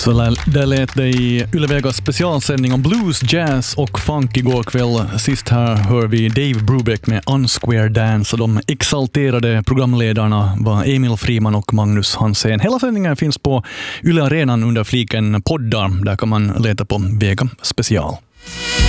Så där lät det i Yle Vegas specialsändning om blues, jazz och funk igår kväll. Sist här hör vi Dave Brubeck med Unsquare Dance och de exalterade programledarna var Emil Friman och Magnus Hansen. Hela sändningen finns på Yle Arenan under fliken poddar. Där kan man leta på Vega special.